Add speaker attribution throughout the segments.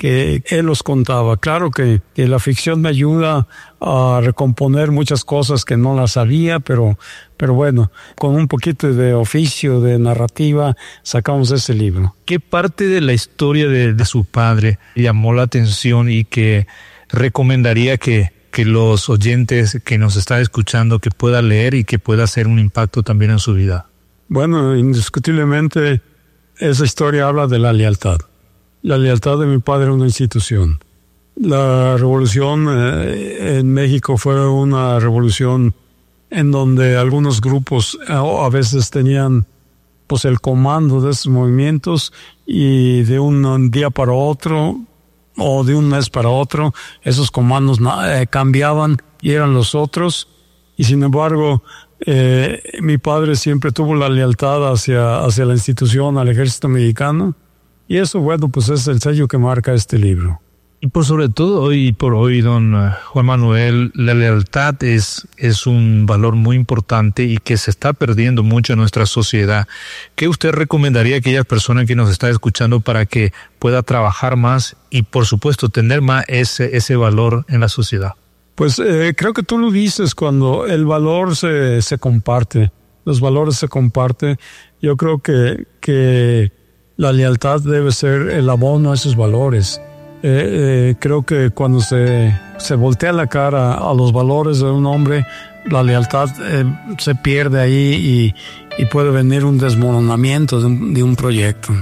Speaker 1: que él los contaba. Claro que la ficción me ayuda a recomponer muchas cosas que no las sabía, pero bueno, con un poquito de oficio, de narrativa, sacamos ese libro.
Speaker 2: ¿Qué parte de la historia de su padre llamó la atención y que recomendaría que los oyentes que nos están escuchando que pueda leer y que pueda hacer un impacto también en su vida?
Speaker 1: Bueno, indiscutiblemente esa historia habla de la lealtad. La lealtad de mi padre a una institución. La revolución en México fue una revolución en donde algunos grupos a veces tenían pues el comando de esos movimientos y de un día para otro o de un mes para otro, esos comandos cambiaban y eran los otros. Y sin embargo, mi padre siempre tuvo la lealtad hacia la institución, al ejército mexicano. Y eso, bueno, pues es el sello que marca este libro.
Speaker 2: Y por sobre todo hoy por hoy, don Juan Manuel, la lealtad es un valor muy importante y que se está perdiendo mucho en nuestra sociedad. ¿Qué usted recomendaría a aquellas personas que nos están escuchando para que pueda trabajar más y, por supuesto, tener más ese valor en la sociedad?
Speaker 1: Pues creo que tú lo dices, cuando el valor se comparte, los valores se comparten. Yo creo que la lealtad debe ser el abono a esos valores. Creo que cuando se voltea la cara a los valores de un hombre, la lealtad se pierde ahí y puede venir un desmoronamiento de un proyecto.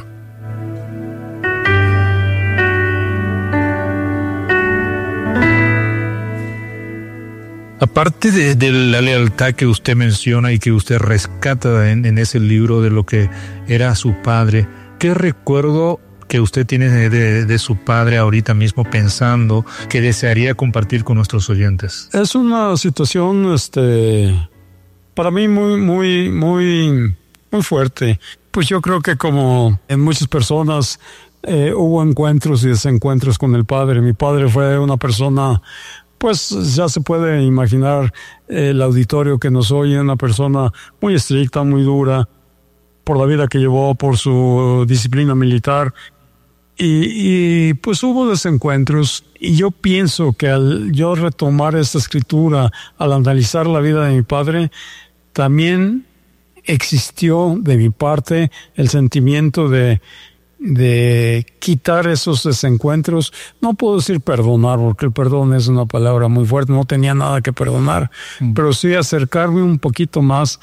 Speaker 2: Aparte de la lealtad que usted menciona y que usted rescata en ese libro de lo que era su padre, ¿qué recuerdo que usted tiene de su padre ahorita mismo pensando que desearía compartir con nuestros oyentes? Es
Speaker 1: una situación para mí muy fuerte. Pues yo creo que como en muchas personas hubo encuentros y desencuentros con el padre. Mi padre fue una persona, pues ya se puede imaginar el auditorio que nos oye, una persona muy estricta, muy dura, por la vida que llevó, por su disciplina militar. Y pues hubo desencuentros, y yo pienso que al yo retomar esta escritura, al analizar la vida de mi padre, también existió de mi parte el sentimiento de quitar esos desencuentros. No puedo decir perdonar, porque el perdón es una palabra muy fuerte, no tenía nada que perdonar, pero sí acercarme un poquito más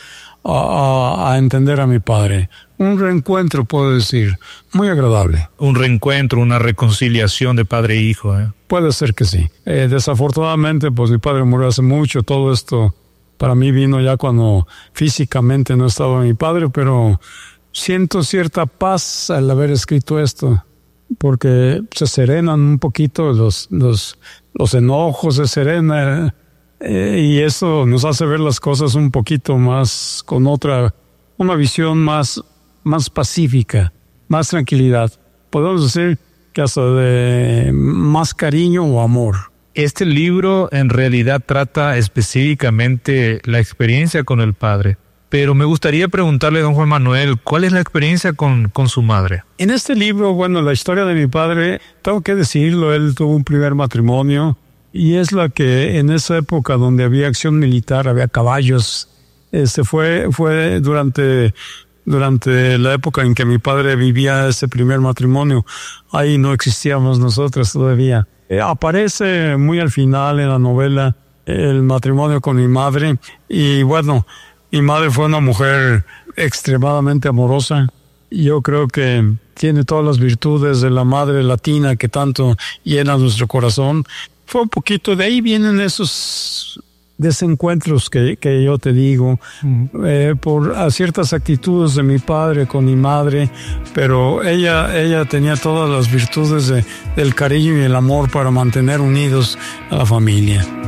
Speaker 1: a entender a mi padre. Un reencuentro, puedo decir, muy agradable.
Speaker 2: Un reencuentro, una reconciliación de padre e hijo.
Speaker 1: Puede ser que sí. Desafortunadamente, pues mi padre murió hace mucho. Todo esto para mí vino ya cuando físicamente no estaba mi padre, pero siento cierta paz al haber escrito esto, porque se serenan un poquito los enojos, se serena, y eso nos hace ver las cosas un poquito más con una visión más pacífica, más tranquilidad. Podemos decir que hasta de más cariño o amor.
Speaker 2: Este libro en realidad trata específicamente la experiencia con el padre. Pero me gustaría preguntarle, don Juan Manuel, ¿cuál es la experiencia con su madre?
Speaker 1: En este libro, bueno, la historia de mi padre, tengo que decirlo, él tuvo un primer matrimonio y es la que en esa época donde había acción militar, había caballos, fue durante la época en que mi padre vivía ese primer matrimonio. Ahí no existíamos nosotros todavía. Aparece muy al final en la novela el matrimonio con mi madre y bueno, mi madre fue una mujer extremadamente amorosa. Yo creo que tiene todas las virtudes de la madre latina que tanto llena nuestro corazón. Fue un poquito, de ahí vienen esos desencuentros que yo te digo, por ciertas actitudes de mi padre con mi madre, pero ella tenía todas las virtudes del cariño y el amor para mantener unidos a la familia.